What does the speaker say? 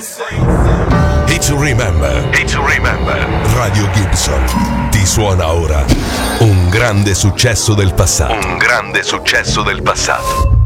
Hit to Remember. Radio Gibson ti suona ora un grande successo del passato.